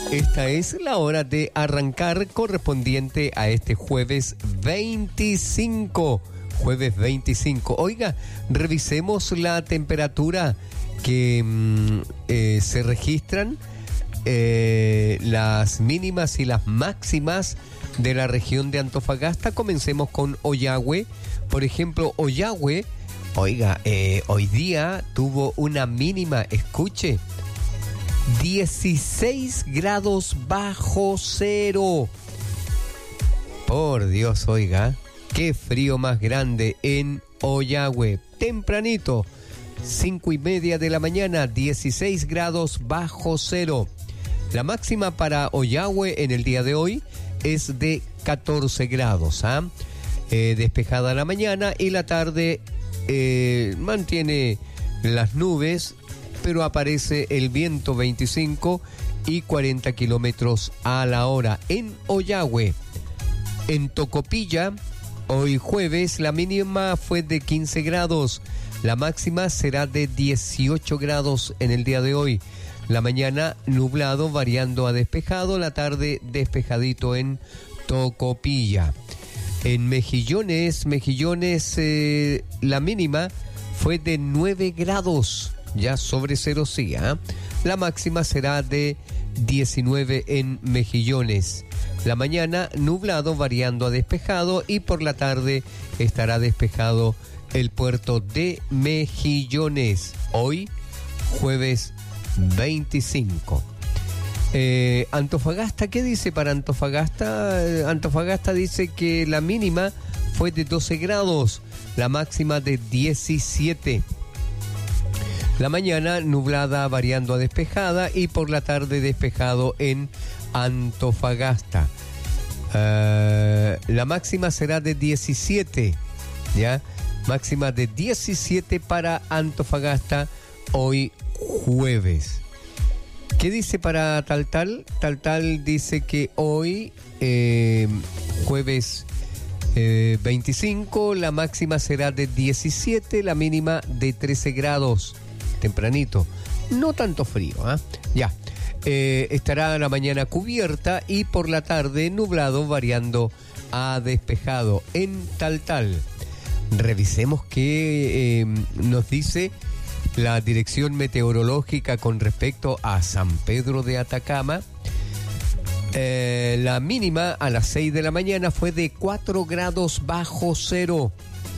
Esta es la hora de arrancar correspondiente a este jueves 25. Jueves 25. Oiga, revisemos la temperatura que se registran, las mínimas y las máximas de la región de Antofagasta. Comencemos con Ollagüe. Por ejemplo, Ollagüe, oiga, hoy día tuvo una mínima, escuche, 16 grados bajo cero. Por Dios, oiga, qué frío más grande en Ollagüe. Tempranito, 5:30 de la mañana, 16 grados bajo cero. La máxima para Ollagüe en el día de hoy es de 14 grados. Despejada la mañana y la tarde mantiene las nubes, pero aparece el viento 25 y 40 kilómetros a la hora en Ollagüe. En Tocopilla, hoy jueves, la mínima fue de 15 grados. La máxima será de 18 grados en el día de hoy. La mañana nublado, variando a despejado. La tarde despejadito en Tocopilla. En Mejillones, la mínima fue de 9 grados. Ya sobre cero sí, La máxima será de 19 en Mejillones. La mañana nublado, variando a despejado, y por la tarde estará despejado el puerto de Mejillones. Hoy, jueves 25. Antofagasta, ¿qué dice para Antofagasta? Antofagasta dice que la mínima fue de 12 grados, la máxima de 17. La mañana nublada, variando a despejada, y por la tarde despejado en Antofagasta. La máxima será de 17, ¿ya? Máxima de 17 para Antofagasta hoy jueves. ¿Qué dice para Taltal? Taltal dice que hoy, jueves 25, la máxima será de 17, la mínima de 13 grados. Tempranito, no tanto frío, ya. Estará la mañana cubierta y por la tarde nublado, variando a despejado en Taltal. Revisemos qué nos dice la Dirección Meteorológica con respecto a San Pedro de Atacama. La mínima a las 6 de la mañana fue de 4 grados bajo cero.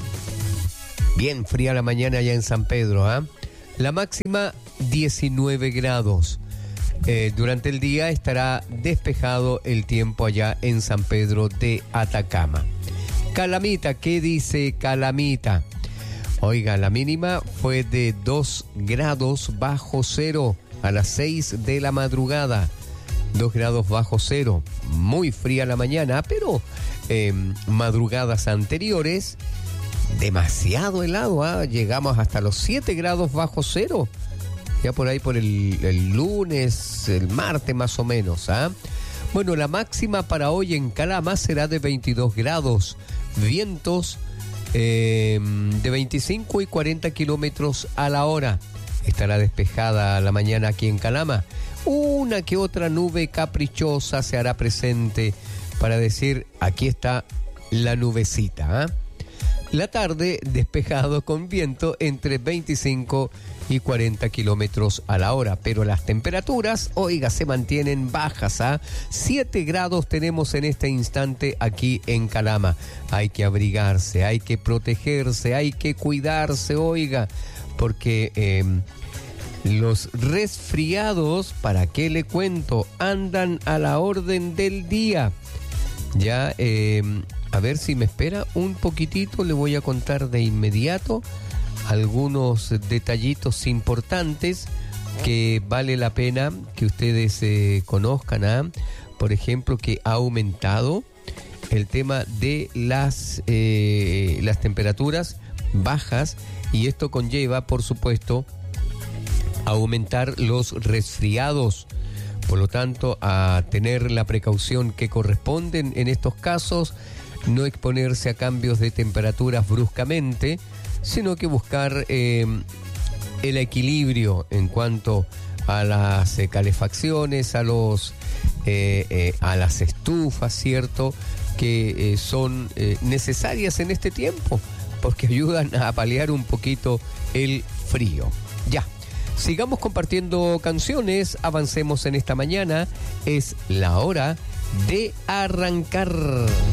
Bien fría la mañana allá en San Pedro, La máxima 19 grados. Durante el día estará despejado el tiempo allá en San Pedro de Atacama. Calamita, ¿qué dice Calamita? Oiga, la mínima fue de 2 grados bajo cero a las 6 de la madrugada. 2 grados bajo cero. Muy fría la mañana, pero madrugadas anteriores, demasiado helado, Llegamos hasta los 7 grados bajo cero. Ya por ahí por el lunes, el martes más o menos, Bueno, la máxima para hoy en Calama será de 22 grados. Vientos de 25 y 40 kilómetros a la hora. Estará despejada la mañana aquí en Calama. Una que otra nube caprichosa se hará presente para decir, aquí está la nubecita, La tarde despejado con viento entre 25 y 40 kilómetros a la hora, pero las temperaturas, oiga, se mantienen bajas, 7 grados tenemos en este instante aquí en Calama. Hay que abrigarse, hay que protegerse, hay que cuidarse, oiga, porque los resfriados, ¿para qué le cuento? Andan a la orden del día. Ya, a ver si me espera un poquitito, le voy a contar de inmediato algunos detallitos importantes que vale la pena que ustedes conozcan. Por ejemplo, que ha aumentado el tema de las temperaturas bajas, y esto conlleva, por supuesto, aumentar los resfriados. Por lo tanto, a tener la precaución que corresponde en estos casos, no exponerse a cambios de temperaturas bruscamente, sino que buscar el equilibrio en cuanto a las calefacciones, a las estufas, ¿cierto? Que son necesarias en este tiempo, porque ayudan a paliar un poquito el frío. Ya, sigamos compartiendo canciones, avancemos en esta mañana, es la hora de arrancar.